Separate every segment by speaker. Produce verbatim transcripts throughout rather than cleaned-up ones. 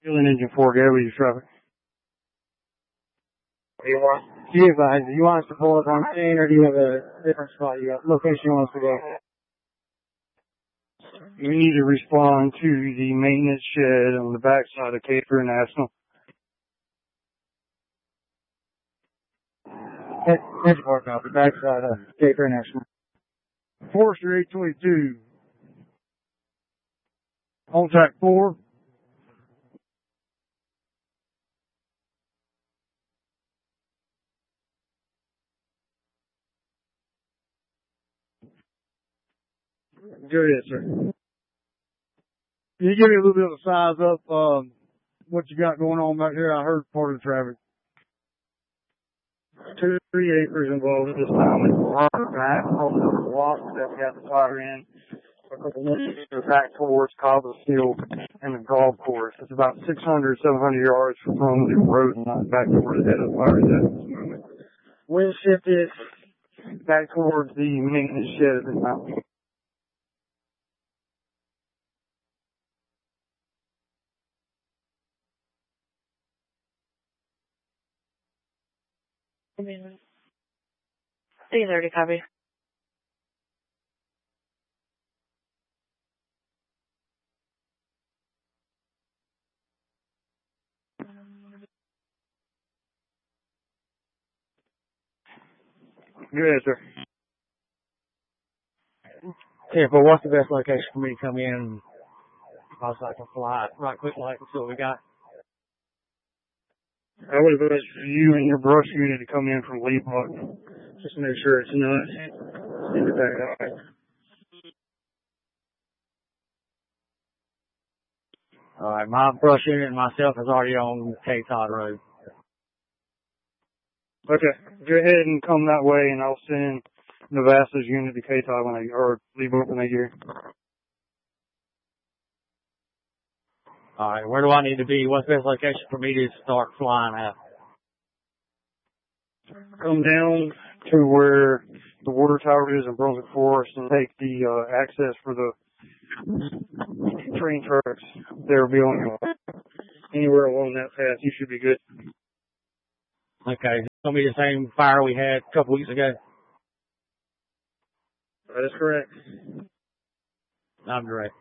Speaker 1: Feeling engine four, go with your traffic.
Speaker 2: What do you want?
Speaker 1: Do you, advise, do you want us to pull up on scene, or do you have a different spot you got? Location you want us to go? You need to respond to the maintenance shed on the backside of Caper National. It's working out the backside of Caper National. Forester eight twenty-two. On track four. Go ahead, sir. Can you give me a little bit of a size up, um, what you got going on back here? I heard part of the traffic. Two, three acres involved at this time. It's back over the block that we have the fire in. A couple minutes back towards Cobble Field and the golf course. It's about six hundred, seven hundred yards from the road and not back towards the head of the fire is at this moment. Wind shifted back towards the maintenance shed at this time.
Speaker 3: three thirty, copy.
Speaker 1: Go ahead, sir.
Speaker 2: Yeah, but what's the best location for me to come in? Also, I can fly right quick like and see what we got.
Speaker 1: I would advise for you and your brush unit to come in from Leapmark. Just to make sure it's not in the back out.
Speaker 2: Alright, my brush unit and myself is already on K Todd Road.
Speaker 1: Okay, go ahead and come that way and I'll send Navasa's unit to K Todd when they, or Leapmark when they get here.
Speaker 2: Alright, where do I need to be? What's the best location for me to start flying at?
Speaker 1: Come down to where the water tower is in Brunswick Forest and take the uh, access for the train trucks. They'll be on anywhere along that path. You should be good.
Speaker 2: Okay, it's going to be the same fire we had a couple weeks ago?
Speaker 1: That is correct.
Speaker 2: I'm direct.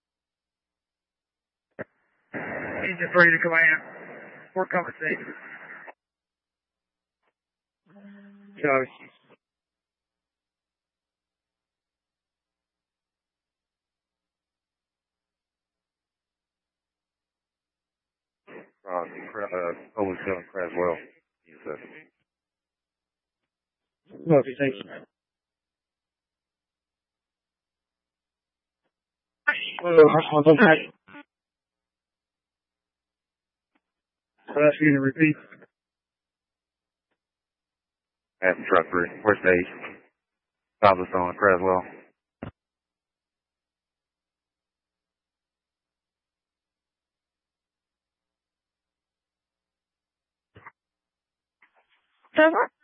Speaker 1: Engine ready to command. We're coming safe. Copy.
Speaker 4: Uh, uh, Owen Seven Craswell. He's uh,
Speaker 1: Okay, thank you. Well, I'll back. I'll ask you to repeat.
Speaker 4: at truck three. Where's the eight? Cobblestone on Craswell.
Speaker 3: Doesn't